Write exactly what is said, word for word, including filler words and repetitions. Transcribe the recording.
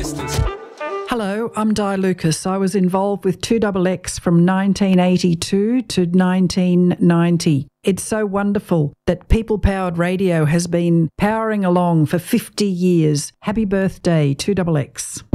Hello, I'm Di Lucas. I was involved with two X X from nineteen eighty-two to nineteen ninety. It's so wonderful that people-powered radio has been powering along for fifty years. Happy birthday, two X X.